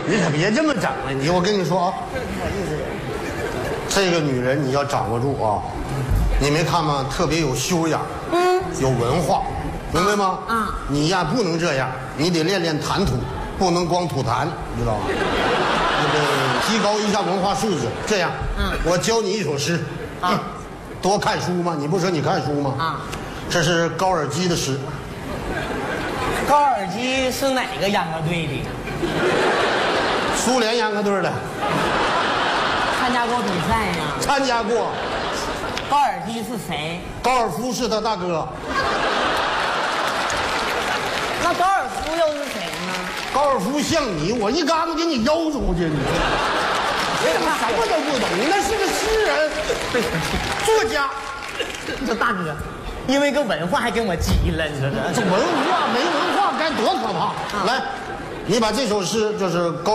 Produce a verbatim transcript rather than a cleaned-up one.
你可别这么整了，你我跟你说啊，这个女人你要掌握住啊，你没看吗？特别有修养，嗯，有文化，明白吗？ 嗯， 你呀不能这样，你得练练谈吐，不能光吐痰，你知道吗？那个提高一下文化素质。这样， 嗯， 我教你一首诗， 啊， 多看书吗？你不说你看书吗？ 啊， 这是高尔基的诗。 高尔基是哪个秧歌队的？ 苏联秧歌队的， 参加过比赛吗？ 参加过。 高尔基是谁？ 高尔夫是他大哥。 那高尔夫又是谁呢？ 高尔夫像你，我一嘎子给你腰出去，你这什么都不懂，你那是个诗人、作家。 这大哥，因为个文化还跟我急了，你说这这文化没文化该多可怕！来，你把这首诗就是高。